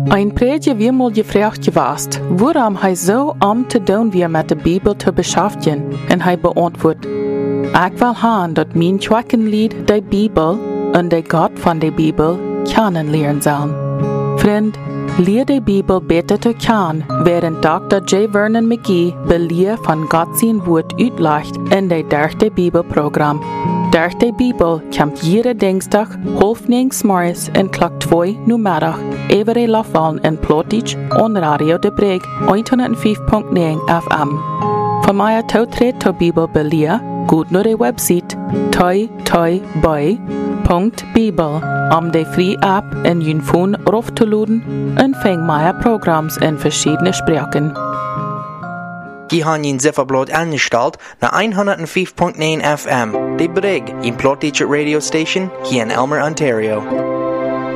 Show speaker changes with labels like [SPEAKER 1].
[SPEAKER 1] Ein Prediger wie mal gefragt gewast, warum hij so te doen wie met de Bibel te beschäftigen, en hij beantwoordt, ik wil gaan dat mijn Schwackenlied de Bibel en de God van de Bibel kennenlernen zal. Vriend, leer de Bibel beter te kennen, während Dr. J. Vernon McGee beleer van God zijn woord uitlegt in de derde Bibelprogramm. Derde Bibel komt jede Dinsdag, 9:30 en klok 2 numiddag, over Lafallen en Plotich on Radio de Breg, 105.9 FM. Voor mij toetreden tot Bibel beleer, goed naar de website toy.bibel om de free app in je phone op te laden en vang mij programma's in verschillende spraken.
[SPEAKER 2] Die haben ein Zifferblatt angestellt nach 105.9 FM. Die Brig, ein Plotteacher Radio Station hier in Elmer, Ontario.